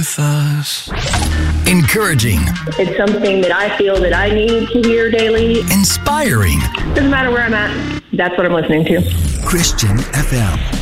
with us. Encouraging. It's something that I feel that I need to hear daily. Inspiring. Doesn't matter where I'm at. That's what I'm listening to. Christian FM.